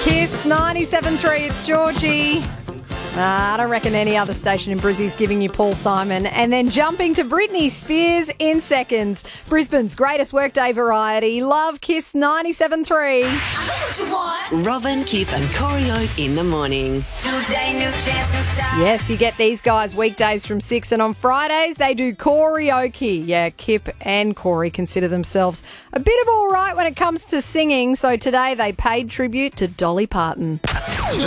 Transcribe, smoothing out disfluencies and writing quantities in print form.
Kiss 97.3, it's Georgie. I don't reckon any other station in Brizzy's giving you Paul Simon. And then jumping to Britney Spears in seconds. Brisbane's greatest workday variety. Love Kiss 97.3. Robin, Kip and Corey Oates in the morning. Yes, you get these guys weekdays from 6 and on Fridays they do karaoke. Yeah, Kip and Corey consider themselves a bit of all right when it comes to singing. So today they paid tribute to Dolly Parton.